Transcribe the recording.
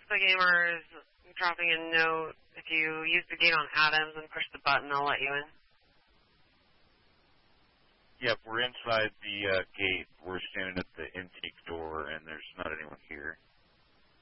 the Gamers dropping a note. If you use the gate on Adams and push the button, they'll let you in. Yep, we're inside the gate.